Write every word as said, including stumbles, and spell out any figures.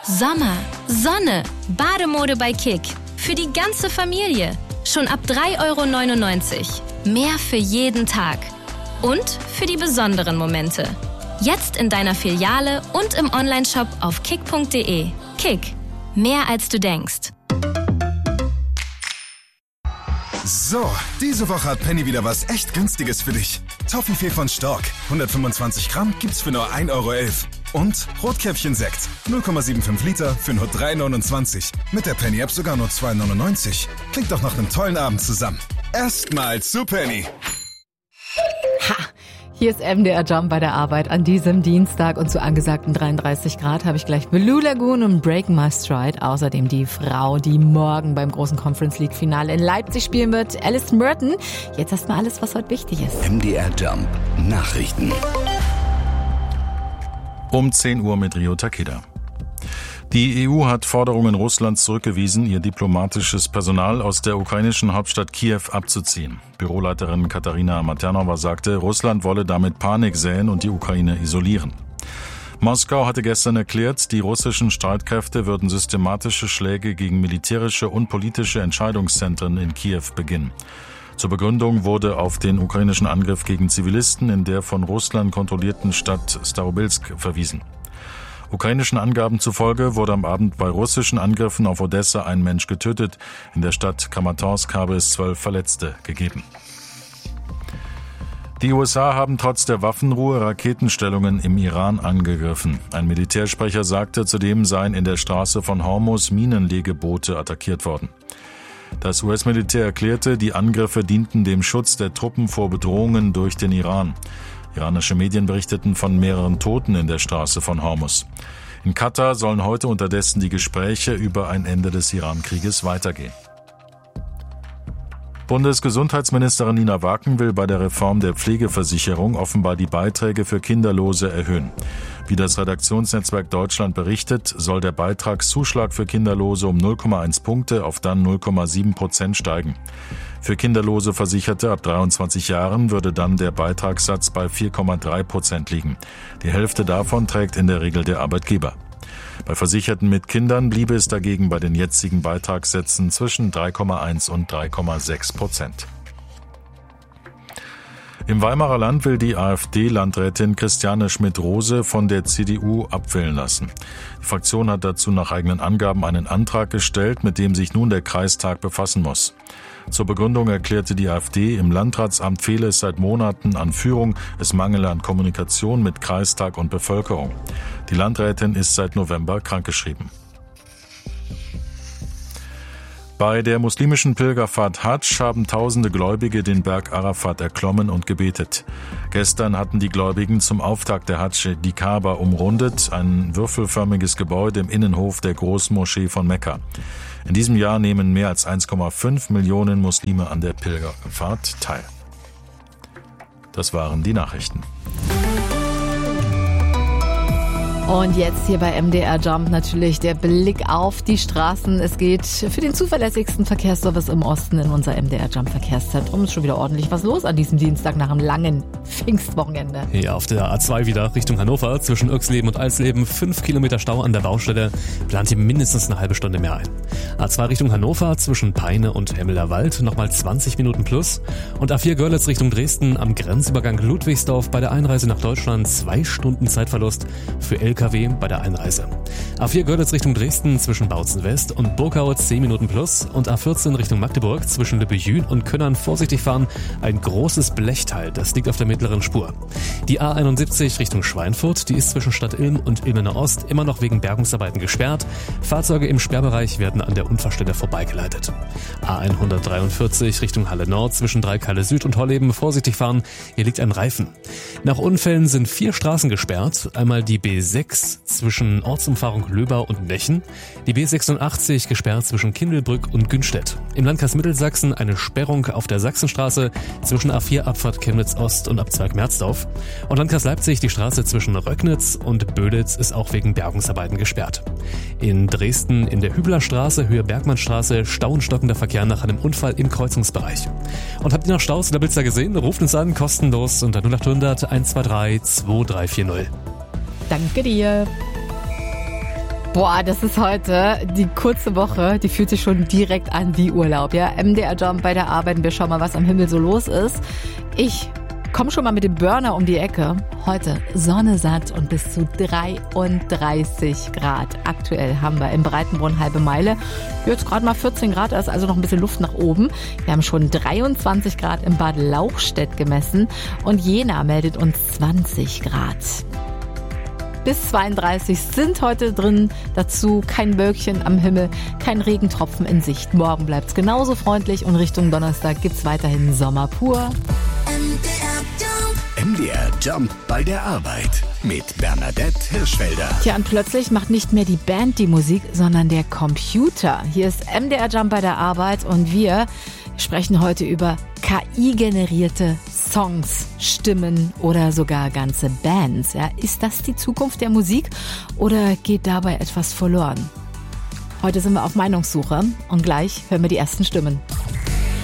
Sommer, Sonne, Bademode bei Kick. Für die ganze Familie. Schon ab drei Euro neunundneunzig. Mehr für jeden Tag. Und für die besonderen Momente. Jetzt in deiner Filiale und im Onlineshop auf kick punkt de. Kick. Mehr als du denkst. So, diese Woche hat Penny wieder was echt Günstiges für dich. Toffifee von Stork, hundertfünfundzwanzig Gramm, gibt's für nur ein Euro elf. Und Rotkäppchen-Sekt, null Komma fünfundsiebzig Liter für nur drei neunundzwanzig. Mit der Penny-App sogar nur zwei neunundneunzig. Klingt doch nach einem tollen Abend zusammen. Erstmal zu Penny. Ha! Hier ist M D R Jump bei der Arbeit an diesem Dienstag und zu angesagten dreiunddreißig Grad habe ich gleich Blue Lagoon und Break My Stride. Außerdem die Frau, die morgen beim großen Conference League Finale in Leipzig spielen wird, Alice Merton. Jetzt erstmal alles, was heute wichtig ist. M D R Jump Nachrichten. Um zehn Uhr mit Rio Takeda. Die E U hat Forderungen Russlands zurückgewiesen, ihr diplomatisches Personal aus der ukrainischen Hauptstadt Kiew abzuziehen. Büroleiterin Katharina Maternova sagte, Russland wolle damit Panik säen und die Ukraine isolieren. Moskau hatte gestern erklärt, die russischen Streitkräfte würden systematische Schläge gegen militärische und politische Entscheidungszentren in Kiew beginnen. Zur Begründung wurde auf den ukrainischen Angriff gegen Zivilisten in der von Russland kontrollierten Stadt Starobilsk verwiesen. Ukrainischen Angaben zufolge wurde am Abend bei russischen Angriffen auf Odessa ein Mensch getötet. In der Stadt Kramatorsk habe es zwölf Verletzte gegeben. Die U S A haben trotz der Waffenruhe Raketenstellungen im Iran angegriffen. Ein Militärsprecher sagte, zudem seien in der Straße von Hormuz Minenlegeboote attackiert worden. Das U S-Militär erklärte, die Angriffe dienten dem Schutz der Truppen vor Bedrohungen durch den Iran. Iranische Medien berichteten von mehreren Toten in der Straße von Hormuz. In Katar sollen heute unterdessen die Gespräche über ein Ende des Iran-Krieges weitergehen. Bundesgesundheitsministerin Nina Waken will bei der Reform der Pflegeversicherung offenbar die Beiträge für Kinderlose erhöhen. Wie das Redaktionsnetzwerk Deutschland berichtet, soll der Beitragszuschlag für Kinderlose um null Komma eins Punkte auf dann null Komma sieben Prozent steigen. Für kinderlose Versicherte ab dreiundzwanzig Jahren würde dann der Beitragssatz bei vier Komma drei Prozent liegen. Die Hälfte davon trägt in der Regel der Arbeitgeber. Bei Versicherten mit Kindern bliebe es dagegen bei den jetzigen Beitragssätzen zwischen drei Komma eins und drei Komma sechs Prozent. Im Weimarer Land will die AfD-Landrätin Christiane Schmidt-Rose von der C D U abwählen lassen. Die Fraktion hat dazu nach eigenen Angaben einen Antrag gestellt, mit dem sich nun der Kreistag befassen muss. Zur Begründung erklärte die AfD, im Landratsamt fehle es seit Monaten an Führung, es mangele an Kommunikation mit Kreistag und Bevölkerung. Die Landrätin ist seit November krankgeschrieben. Bei der muslimischen Pilgerfahrt Hadsch haben tausende Gläubige den Berg Arafat erklommen und gebetet. Gestern hatten die Gläubigen zum Auftakt der Hadsch die Kaaba umrundet, ein würfelförmiges Gebäude im Innenhof der Großmoschee von Mekka. In diesem Jahr nehmen mehr als eins Komma fünf Millionen Muslime an der Pilgerfahrt teil. Das waren die Nachrichten. Und jetzt hier bei M D R Jump natürlich der Blick auf die Straßen. Es geht für den zuverlässigsten Verkehrsservice im Osten in unser M D R Jump Verkehrszentrum. Ist schon wieder ordentlich was los an diesem Dienstag nach einem langen Pfingstwochenende. Ja, auf der A zwei wieder Richtung Hannover zwischen Irxleben und Alsleben. Fünf Kilometer Stau an der Baustelle. Plant hier mindestens eine halbe Stunde mehr ein. A zwei Richtung Hannover zwischen Peine und Hemmeler Wald nochmal zwanzig Minuten plus. Und A vier Görlitz Richtung Dresden am Grenzübergang Ludwigsdorf bei der Einreise nach Deutschland zwei Stunden Zeitverlust für L K W bei der Einreise. A vier Görlitz Richtung Dresden zwischen Bautzen West und Burgau zehn Minuten plus und A vierzehn Richtung Magdeburg zwischen Lübbejün und Könnern vorsichtig fahren. Ein großes Blechteil, das liegt auf der mittleren Spur. Die A einundsiebzig Richtung Schweinfurt, die ist zwischen Stadt Ilm und Ilmenau Ost immer noch wegen Bergungsarbeiten gesperrt. Fahrzeuge im Sperrbereich werden an der Unfallstelle vorbeigeleitet. A hundertdreiundvierzig Richtung Halle Nord zwischen Dreikalle Süd und Holleben vorsichtig fahren. Hier liegt ein Reifen. Nach Unfällen sind vier Straßen gesperrt. Einmal die B sechs zwischen Ortsumfahrung Löbau und Nechen, die B sechsundachtzig gesperrt zwischen Kindelbrück und Günstedt. Im Landkreis Mittelsachsen eine Sperrung auf der Sachsenstraße zwischen A vier Abfahrt Chemnitz Ost und Abzweig Merzdorf. Und Landkreis Leipzig die Straße zwischen Röcknitz und Böditz ist auch wegen Bergungsarbeiten gesperrt. In Dresden in der Hübler Straße, Höhe Bergmannstraße, Stau und stockender Verkehr nach einem Unfall im Kreuzungsbereich. Und habt ihr noch Staus in der Blitzer gesehen? Ruft uns an, kostenlos unter null acht hundert eins zwei drei zwei drei vier null. Danke dir. Boah, das ist heute die kurze Woche, die fühlt sich schon direkt an wie Urlaub, ja. M D R Jump bei der Arbeit und wir schauen mal, was am Himmel so los ist. Ich komm schon mal mit dem Burner um die Ecke. Heute Sonne satt und bis zu dreiunddreißig Grad. Aktuell haben wir im Breitenbrunn halbe Meile. Jetzt gerade mal vierzehn Grad, da ist also noch ein bisschen Luft nach oben. Wir haben schon dreiundzwanzig Grad im Bad Lauchstädt gemessen und Jena meldet uns zwanzig Grad. Bis zweiunddreißig sind heute drin. Dazu kein Wölkchen am Himmel, kein Regentropfen in Sicht. Morgen bleibt's genauso freundlich und Richtung Donnerstag gibt's weiterhin Sommer pur. M D R Jump bei der Arbeit mit Bernadette Hirschfelder. Tja, und plötzlich macht nicht mehr die Band die Musik, sondern der Computer. Hier ist M D R Jump bei der Arbeit und wir sprechen heute über K I-generierte Songs, Stimmen oder sogar ganze Bands. Ja, ist das die Zukunft der Musik oder geht dabei etwas verloren? Heute sind wir auf Meinungssuche und gleich hören wir die ersten Stimmen.